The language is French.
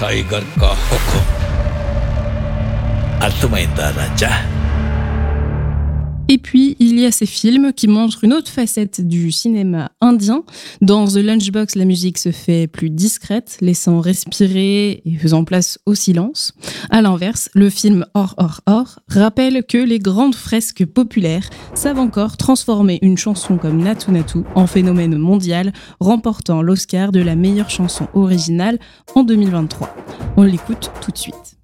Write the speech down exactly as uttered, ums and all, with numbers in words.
టైగర్ కా హుకుం అర్థమైందా రాజా? Et puis, il y a ces films qui montrent une autre facette du cinéma indien. Dans The Lunchbox, la musique se fait plus discrète, laissant respirer et faisant place au silence. À l'inverse, le film Or Or Or rappelle que les grandes fresques populaires savent encore transformer une chanson comme Natu Natu en phénomène mondial, remportant l'Oscar de la meilleure chanson originale en deux mille vingt-trois. On l'écoute tout de suite.